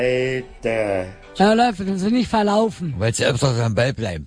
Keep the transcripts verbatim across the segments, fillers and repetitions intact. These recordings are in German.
Alter. Ja, läuft, dass wir nicht verlaufen. Weil sie öfters am Ball bleiben.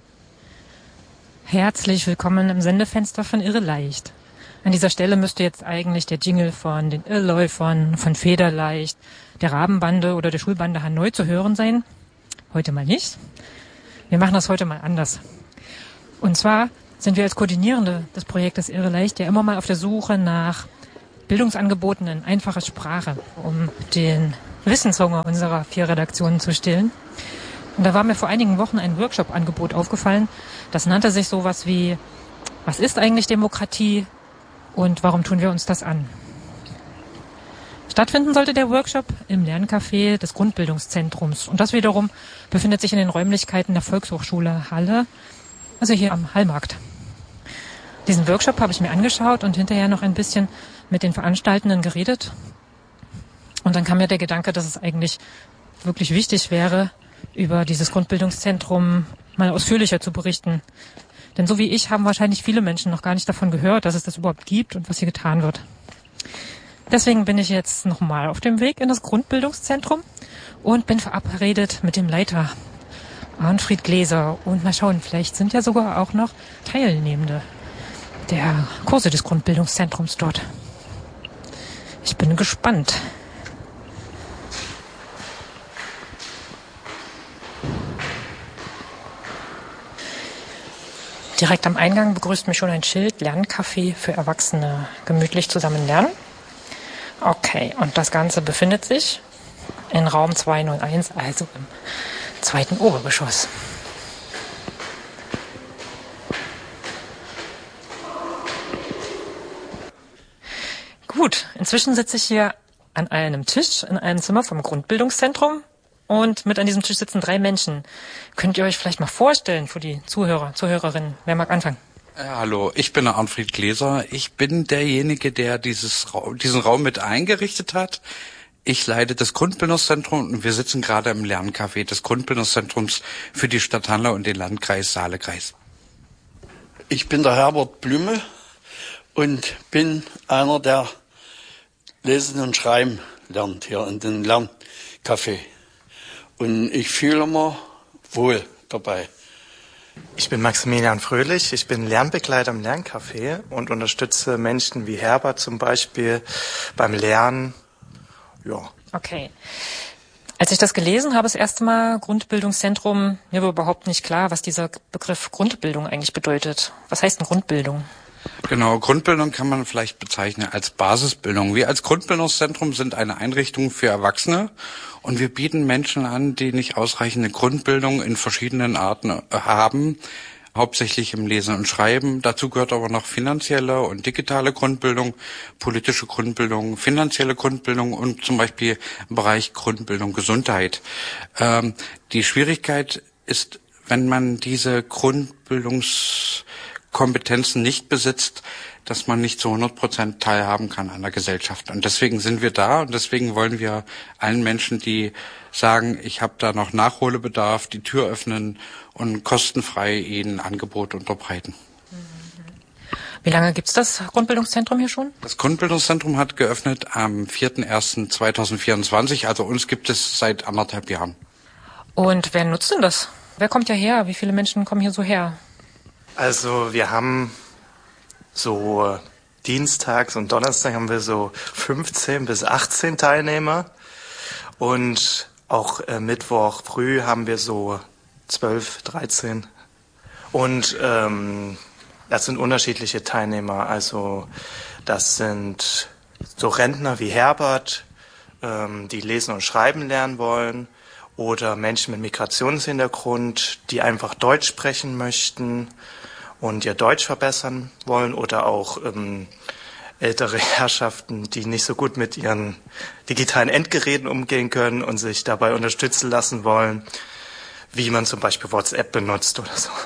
Herzlich willkommen im Sendefenster von Irre Leicht. An dieser Stelle müsste jetzt eigentlich der Jingle von den Irrläufern, von Federleicht, der Rabenbande oder der Schulbande Hanoi zu hören sein. Heute mal nicht. Wir machen das heute mal anders. Und zwar sind wir als Koordinierende des Projektes Irre Leicht ja immer mal auf der Suche nach Bildungsangeboten in einfacher Sprache, um den Wissenshunger unserer vier Redaktionen zu stillen. Und da war mir vor einigen Wochen ein Workshop-Angebot aufgefallen. Das nannte sich sowas wie: Was ist eigentlich Demokratie und warum tun wir uns das an? Stattfinden sollte der Workshop im Lerncafé des Grundbildungszentrums. Und das wiederum befindet sich in den Räumlichkeiten der Volkshochschule Halle, also hier am Hallmarkt. Diesen Workshop habe ich mir angeschaut und hinterher noch ein bisschen mit den Veranstaltenden geredet. Und dann kam mir der Gedanke, dass es eigentlich wirklich wichtig wäre, über dieses Grundbildungszentrum mal ausführlicher zu berichten. Denn so wie ich haben wahrscheinlich viele Menschen noch gar nicht davon gehört, dass es das überhaupt gibt und was hier getan wird. Deswegen bin ich jetzt nochmal auf dem Weg in das Grundbildungszentrum und bin verabredet mit dem Leiter Arnfried Gläser. Und mal schauen, vielleicht sind ja sogar auch noch Teilnehmende der Kurse des Grundbildungszentrums dort. Ich bin gespannt. Direkt am Eingang begrüßt mich schon ein Schild: Lerncafé für Erwachsene. Gemütlich zusammen lernen. Okay, und das Ganze befindet sich in Raum zweihunderteins, also im zweiten Obergeschoss. Gut, inzwischen sitze ich hier an einem Tisch in einem Zimmer vom Grundbildungszentrum. Und mit an diesem Tisch sitzen drei Menschen. Könnt ihr euch vielleicht mal vorstellen für die Zuhörer, Zuhörerinnen? Wer mag anfangen? Ja, hallo, ich bin der Arnfried Gläser. Ich bin derjenige, der dieses diesen Raum mit eingerichtet hat. Ich leite das Grundbildungszentrum und wir sitzen gerade im Lerncafé des Grundbildungszentrums für die Stadt Halle und den Landkreis Saale-Kreis. Ich bin der Herbert Blümel und bin einer, der Lesen und Schreiben lernt hier in dem Lerncafé. Und ich fühle mich wohl dabei. Ich bin Maximilian Fröhlich, ich bin Lernbegleiter im Lerncafé und unterstütze Menschen wie Herbert zum Beispiel beim Lernen. Ja. Okay. Als ich das gelesen habe, das erste Mal Grundbildungszentrum, mir war überhaupt nicht klar, was dieser Begriff Grundbildung eigentlich bedeutet. Was heißt denn Grundbildung? Genau, Grundbildung kann man vielleicht bezeichnen als Basisbildung. Wir als Grundbildungszentrum sind eine Einrichtung für Erwachsene und wir bieten Menschen an, die nicht ausreichende Grundbildung in verschiedenen Arten haben, hauptsächlich im Lesen und Schreiben. Dazu gehört aber noch finanzielle und digitale Grundbildung, politische Grundbildung, finanzielle Grundbildung und zum Beispiel im Bereich Grundbildung Gesundheit. Ähm, die Schwierigkeit ist, wenn man diese Grundbildungs Kompetenzen nicht besitzt, dass man nicht zu hundert Prozent teilhaben kann an der Gesellschaft. Und deswegen sind wir da und deswegen wollen wir allen Menschen, die sagen, ich habe da noch Nachholbedarf, die Tür öffnen und kostenfrei ihnen Angebote unterbreiten. Wie lange gibt's das Grundbildungszentrum hier schon? Das Grundbildungszentrum hat geöffnet am vierten ersten zweitausendvierundzwanzig, also uns gibt es seit anderthalb Jahren. Und wer nutzt denn das? Wer kommt ja her? Wie viele Menschen kommen hier so her? Also wir haben so dienstags und Donnerstag haben wir so fünfzehn bis achtzehn Teilnehmer und auch äh, Mittwoch früh haben wir so zwölf, dreizehn und ähm, das sind unterschiedliche Teilnehmer, also das sind so Rentner wie Herbert, ähm, die lesen und schreiben lernen wollen, oder Menschen mit Migrationshintergrund, die einfach Deutsch sprechen möchten und ihr Deutsch verbessern wollen, oder auch ähm, ältere Herrschaften, die nicht so gut mit ihren digitalen Endgeräten umgehen können und sich dabei unterstützen lassen wollen, wie man zum Beispiel WhatsApp benutzt oder so.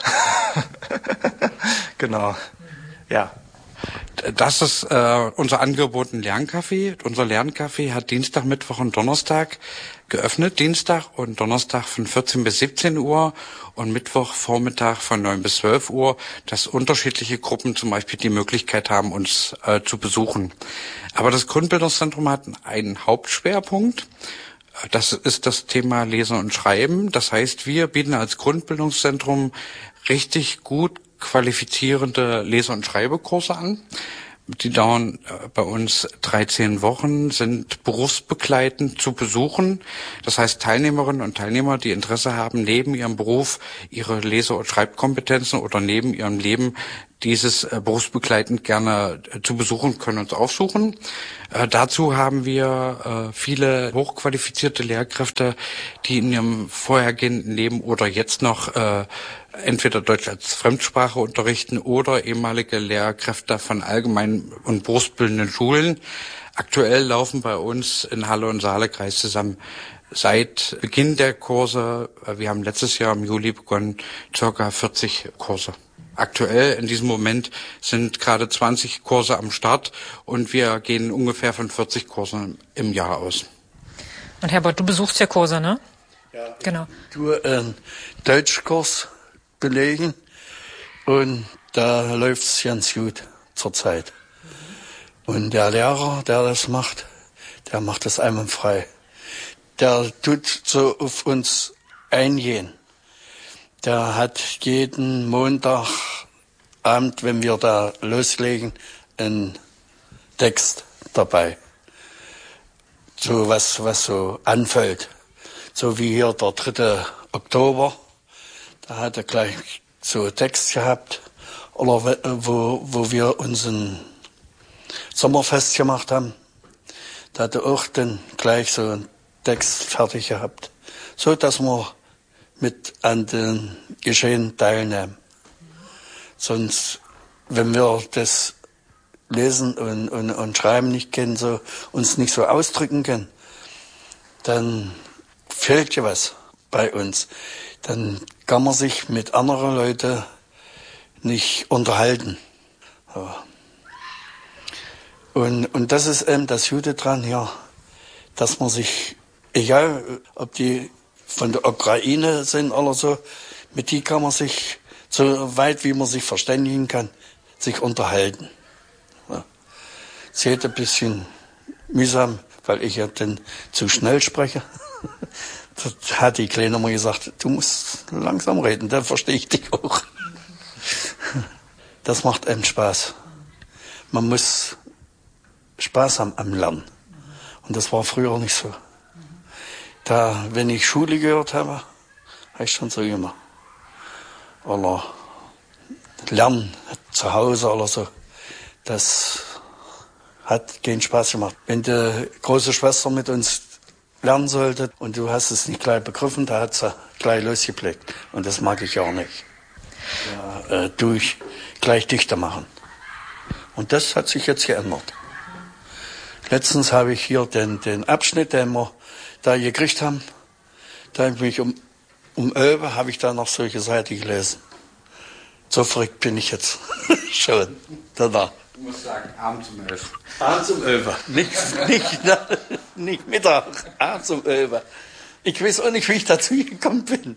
Genau, ja. Das ist äh, unser Angebot, ein Lerncafé. Unser Lerncafé hat Dienstag, Mittwoch und Donnerstag geöffnet. Dienstag und Donnerstag von vierzehn bis siebzehn Uhr und Mittwoch Vormittag von neun bis zwölf Uhr, dass unterschiedliche Gruppen zum Beispiel die Möglichkeit haben, uns äh, zu besuchen. Aber das Grundbildungszentrum hat einen Hauptschwerpunkt. Das ist das Thema Lesen und Schreiben. Das heißt, wir bieten als Grundbildungszentrum richtig gut qualifizierende Lese- und Schreibekurse an. Die dauern bei uns dreizehn Wochen, sind berufsbegleitend zu besuchen. Das heißt, Teilnehmerinnen und Teilnehmer, die Interesse haben, neben ihrem Beruf ihre Lese- und Schreibkompetenzen oder neben ihrem Leben dieses äh, berufsbegleitend gerne äh, zu besuchen, können uns aufsuchen. Äh, dazu haben wir äh, viele hochqualifizierte Lehrkräfte, die in ihrem vorhergehenden Leben oder jetzt noch äh, entweder Deutsch als Fremdsprache unterrichten oder ehemalige Lehrkräfte von allgemeinen und berufsbildenden Schulen. Aktuell laufen bei uns in Halle und Saale-Kreis zusammen seit Beginn der Kurse, wir haben letztes Jahr im Juli begonnen, circa vierzig Kurse. Aktuell in diesem Moment sind gerade zwanzig Kurse am Start und wir gehen ungefähr von vierzig Kursen im Jahr aus. Und Herbert, du besuchst ja Kurse, ne? Ja. Genau. Du einen Deutschkurs belegen und da läuft's ganz gut zurzeit. Und der Lehrer, der das macht, der macht das einwandfrei. Der tut so auf uns eingehen. Der hat jeden Montagabend, wenn wir da loslegen, einen Text dabei. So was, was so anfällt. So wie hier der dritte Oktober. Da hat er gleich so einen Text gehabt. Oder wo, wo wir unseren Sommerfest gemacht haben. Da hat er auch dann gleich so einen Text fertig gehabt. So, dass wir mit an den Geschehen teilnehmen. Sonst, wenn wir das Lesen und, und, und Schreiben nicht kennen, so, uns nicht so ausdrücken können, dann fehlt ja was bei uns. Dann kann man sich mit anderen Leuten nicht unterhalten. Ja. Und, und das ist eben das Gute dran hier, dass man sich, egal ob die von der Ukraine sind oder so, mit die kann man sich, so weit wie man sich verständigen kann, sich unterhalten. Ja. Es geht ein bisschen mühsam, weil ich ja dann zu schnell spreche. Da hat die Kleine mal gesagt, du musst langsam reden, dann verstehe ich dich auch. Das macht einem Spaß. Man muss Spaß haben am Lernen. Und das war früher nicht so. Da, wenn ich Schule gehört habe, habe ich schon so immer. Oder Lernen zu Hause oder so. Das hat keinen Spaß gemacht. Wenn die große Schwester mit uns lernen sollte und du hast es nicht gleich begriffen, da hat sie gleich losgeblickt. Und das mag ich auch nicht. Ja, äh, durch gleich dichter machen. Und das hat sich jetzt geändert. Letztens habe ich hier den, den Abschnitt, den wir da gekriegt haben, da habe ich um, um elf habe ich da noch solche Seiten gelesen. So verrückt bin ich jetzt schon danach. Du musst sagen, abends um elf. Abends um elf. Nicht, nicht, nicht Mittag, abends um elf. Ich weiß auch nicht, wie ich dazu gekommen bin.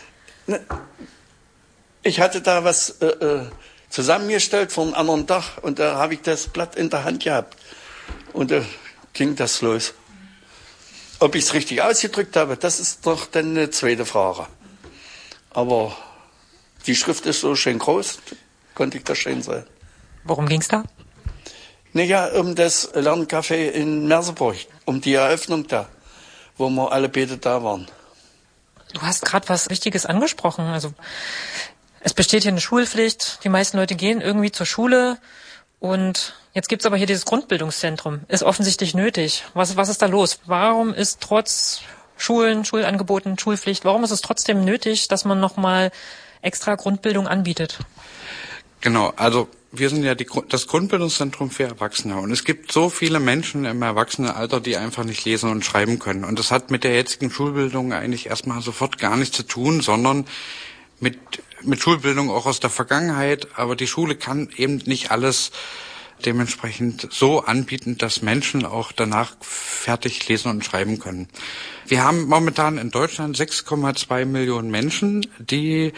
Ich hatte da was äh, äh, zusammengestellt für einen anderen Tag und da habe ich das Blatt in der Hand gehabt. Und da ging das los. Ob ich es richtig ausgedrückt habe, das ist doch dann eine zweite Frage. Aber die Schrift ist so schön groß, konnte ich das schön sehen. Worum ging's da? Naja, um das Lerncafé in Merseburg, um die Eröffnung da, wo wir alle beide da waren. Du hast gerade was Wichtiges angesprochen. Also es besteht hier eine Schulpflicht, die meisten Leute gehen irgendwie zur Schule und jetzt gibt's aber hier dieses Grundbildungszentrum. Ist offensichtlich nötig. Was, was ist da los? Warum ist trotz Schulen, Schulangeboten, Schulpflicht, warum ist es trotzdem nötig, dass man nochmal extra Grundbildung anbietet? Genau, also wir sind ja die, das Grundbildungszentrum für Erwachsene und es gibt so viele Menschen im Erwachsenenalter, die einfach nicht lesen und schreiben können. Und das hat mit der jetzigen Schulbildung eigentlich erstmal sofort gar nichts zu tun, sondern mit, mit Schulbildung auch aus der Vergangenheit. Aber die Schule kann eben nicht alles dementsprechend so anbieten, dass Menschen auch danach fertig lesen und schreiben können. Wir haben momentan in Deutschland sechs Komma zwei Millionen Menschen, die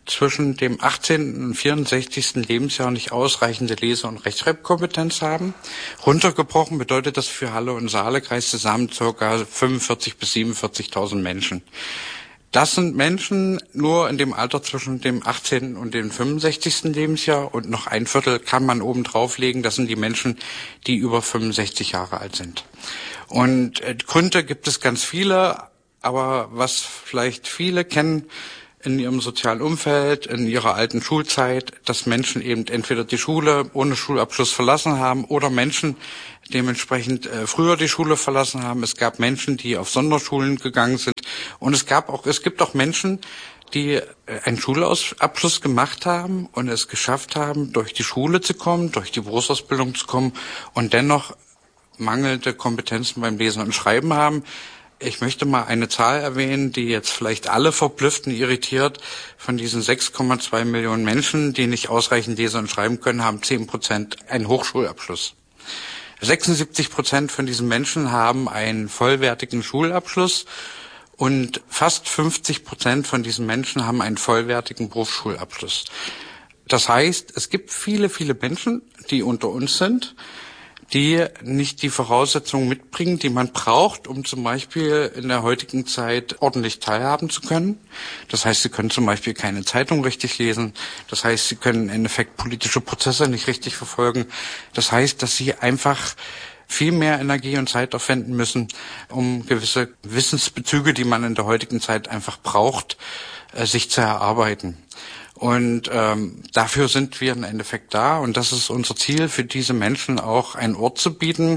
zwischen dem achtzehnten und vierundsechzigsten Lebensjahr nicht ausreichende Lese- und Rechtschreibkompetenz haben. Runtergebrochen bedeutet das für Halle und Saalekreis zusammen ca. fünfundvierzigtausend bis siebenundvierzigtausend Menschen. Das sind Menschen nur in dem Alter zwischen dem achtzehnten und dem fünfundsechzigsten Lebensjahr und noch ein Viertel kann man oben drauflegen. Das sind die Menschen, die über fünfundsechzig Jahre alt sind. Und äh, Gründe gibt es ganz viele, aber was vielleicht viele kennen in ihrem sozialen Umfeld, in ihrer alten Schulzeit, dass Menschen eben entweder die Schule ohne Schulabschluss verlassen haben oder Menschen dementsprechend äh, früher die Schule verlassen haben. Es gab Menschen, die auf Sonderschulen gegangen sind und es gab auch, es gibt auch Menschen, die äh, einen Schulabschluss gemacht haben und es geschafft haben, durch die Schule zu kommen, durch die Berufsausbildung zu kommen und dennoch mangelnde Kompetenzen beim Lesen und Schreiben haben. Ich möchte mal eine Zahl erwähnen, die jetzt vielleicht alle verblüfft und irritiert. Von diesen sechs Komma zwei Millionen Menschen, die nicht ausreichend lesen und schreiben können, haben zehn Prozent einen Hochschulabschluss. sechsundsiebzig Prozent von diesen Menschen haben einen vollwertigen Schulabschluss und fast fünfzig Prozent von diesen Menschen haben einen vollwertigen Berufsschulabschluss. Das heißt, es gibt viele, viele Menschen, die unter uns sind, die nicht die Voraussetzungen mitbringen, die man braucht, um zum Beispiel in der heutigen Zeit ordentlich teilhaben zu können. Das heißt, sie können zum Beispiel keine Zeitung richtig lesen. Das heißt, sie können im Endeffekt politische Prozesse nicht richtig verfolgen. Das heißt, dass sie einfach viel mehr Energie und Zeit aufwenden müssen, um gewisse Wissensbezüge, die man in der heutigen Zeit einfach braucht, sich zu erarbeiten. Und ähm, dafür sind wir im Endeffekt da und das ist unser Ziel, für diese Menschen auch einen Ort zu bieten,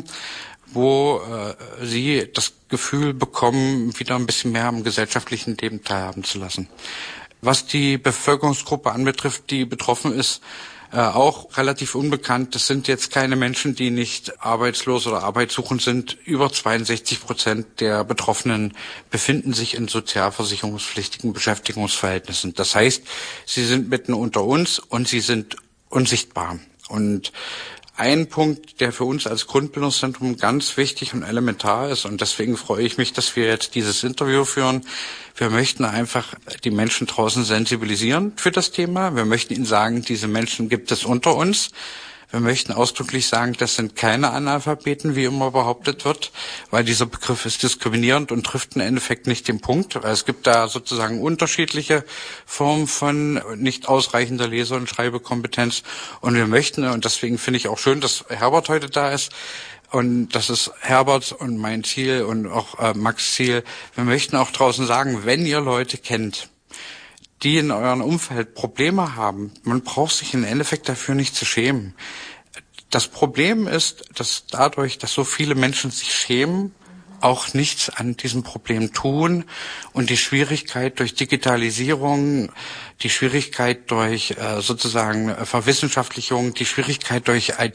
wo äh, sie das Gefühl bekommen, wieder ein bisschen mehr am gesellschaftlichen Leben teilhaben zu lassen. Was die Bevölkerungsgruppe anbetrifft, die betroffen ist, äh, auch relativ unbekannt. Das sind jetzt keine Menschen, die nicht arbeitslos oder arbeitssuchend sind. Über zweiundsechzig Prozent der Betroffenen befinden sich in sozialversicherungspflichtigen Beschäftigungsverhältnissen. Das heißt, sie sind mitten unter uns und sie sind unsichtbar. Und ein Punkt, der für uns als Grundbildungszentrum ganz wichtig und elementar ist, und deswegen freue ich mich, dass wir jetzt dieses Interview führen. Wir möchten einfach die Menschen draußen sensibilisieren für das Thema. Wir möchten ihnen sagen, diese Menschen gibt es unter uns. Wir möchten ausdrücklich sagen, das sind keine Analphabeten, wie immer behauptet wird, weil dieser Begriff ist diskriminierend und trifft im Endeffekt nicht den Punkt. Es gibt da sozusagen unterschiedliche Formen von nicht ausreichender Lese- und Schreibekompetenz. Und wir möchten, und deswegen finde ich auch schön, dass Herbert heute da ist, und das ist Herbert und mein Ziel und auch äh, Max' Ziel. Wir möchten auch draußen sagen, wenn ihr Leute kennt, die in eurem Umfeld Probleme haben, man braucht sich im Endeffekt dafür nicht zu schämen. Das Problem ist, dass dadurch, dass so viele Menschen sich schämen, auch nichts an diesem Problem tun und die Schwierigkeit durch Digitalisierung, die Schwierigkeit durch äh, sozusagen Verwissenschaftlichung, die Schwierigkeit durch I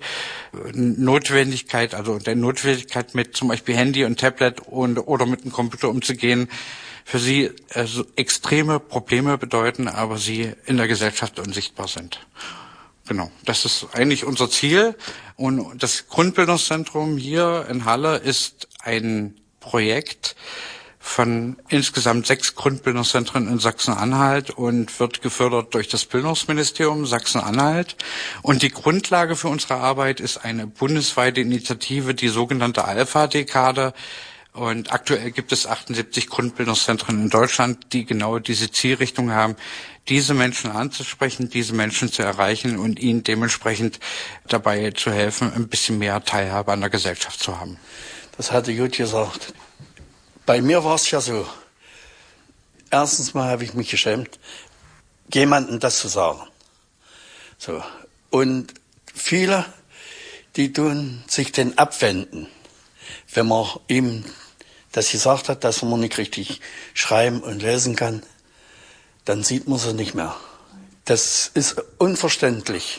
T-Notwendigkeit, also der Notwendigkeit mit zum Beispiel Handy und Tablet und oder mit dem Computer umzugehen, für sie äh, so extreme Probleme bedeuten, aber sie in der Gesellschaft unsichtbar sind. Genau, das ist eigentlich unser Ziel. Und das Grundbildungszentrum hier in Halle ist ein Projekt von insgesamt sechs Grundbildungszentren in Sachsen-Anhalt und wird gefördert durch das Bildungsministerium Sachsen-Anhalt. Und die Grundlage für unsere Arbeit ist eine bundesweite Initiative, die sogenannte Alpha-Dekade. Und aktuell gibt es achtundsiebzig Grundbildungszentren in Deutschland, die genau diese Zielrichtung haben, diese Menschen anzusprechen, diese Menschen zu erreichen und ihnen dementsprechend dabei zu helfen, ein bisschen mehr Teilhabe an der Gesellschaft zu haben. Das hatte Jut gesagt. Bei mir war es ja so. Erstens mal habe ich mich geschämt, jemandem das zu sagen. So. Und viele, die tun sich den abwenden, wenn man ihm das gesagt hat, dass man nicht richtig schreiben und lesen kann, dann sieht man sie nicht mehr. Das ist unverständlich.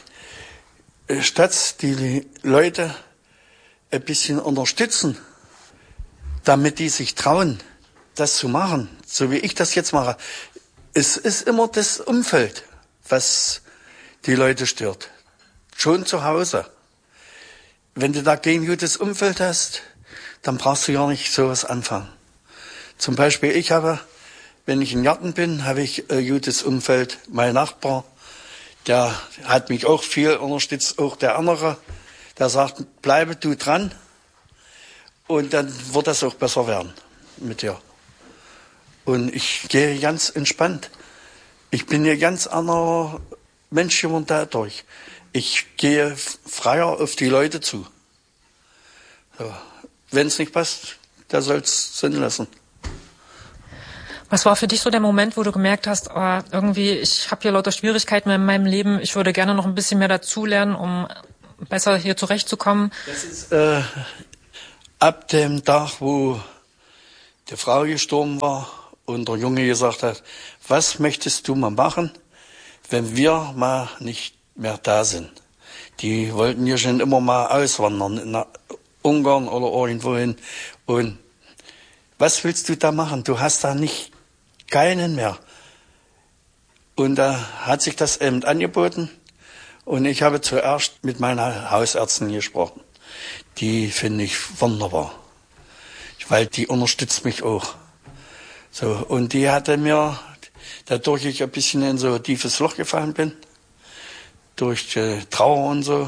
Statt die Leute ein bisschen unterstützen, damit die sich trauen, das zu machen, so wie ich das jetzt mache. Es ist immer das Umfeld, was die Leute stört. Schon zu Hause. Wenn du da kein gutes Umfeld hast, dann brauchst du ja nicht sowas anfangen. Zum Beispiel, ich habe wenn ich im Garten bin, habe ich ein gutes Umfeld. Mein Nachbar, der hat mich auch viel unterstützt, auch der andere, der sagt, bleibe du dran und dann wird das auch besser werden mit dir. Und ich gehe ganz entspannt. Ich bin ein ganz anderer Mensch geworden dadurch. Ich gehe freier auf die Leute zu. So. Wenn es nicht passt, der soll es sein lassen. Was war für dich so der Moment, wo du gemerkt hast, oh, irgendwie, ich habe hier lauter Schwierigkeiten in meinem Leben, ich würde gerne noch ein bisschen mehr dazulernen, um besser hier zurechtzukommen? Das ist äh, ab dem Tag, wo die Frau gestorben war und der Junge gesagt hat, was möchtest du mal machen, wenn wir mal nicht mehr da sind? Die wollten ja schon immer mal auswandern, nach Ungarn oder irgendwohin. Und was willst du da machen? Du hast da nicht keinen mehr. Und da hat sich das eben angeboten. Und ich habe zuerst mit meiner Hausärztin gesprochen. Die finde ich wunderbar. Weil die unterstützt mich auch. So, und die hatte mir, dadurch ich ein bisschen in so ein tiefes Loch gefallen bin, durch die Trauer und so,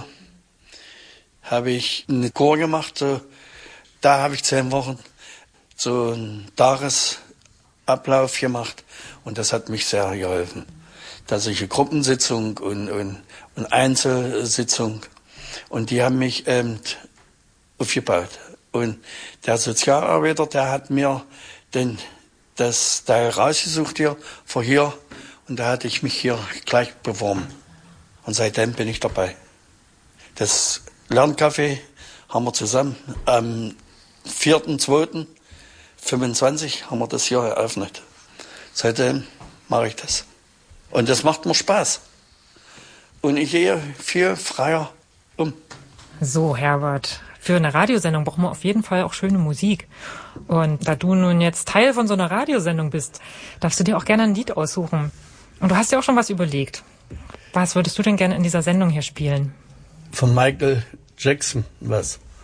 habe ich eine Kur gemacht. So, da habe ich zehn Wochen so einen Tagesablauf gemacht. Und das hat mich sehr geholfen. Dass ich eine Gruppensitzung und, und, und Einzelsitzung. Und die haben mich eben aufgebaut. Und der Sozialarbeiter, der hat mir den, das da rausgesucht hier, von hier. Und da hatte ich mich hier gleich beworben. Und seitdem bin ich dabei. Das Lerncafé haben wir zusammen am vierten zweiten fünfundzwanzig haben wir das hier eröffnet. Seitdem mache ich das. Und das macht mir Spaß. Und ich gehe viel freier um. So, Herbert, für eine Radiosendung brauchen wir auf jeden Fall auch schöne Musik. Und da du nun jetzt Teil von so einer Radiosendung bist, darfst du dir auch gerne ein Lied aussuchen. Und du hast dir auch schon was überlegt. Was würdest du denn gerne in dieser Sendung hier spielen? Von Michael Jackson, was?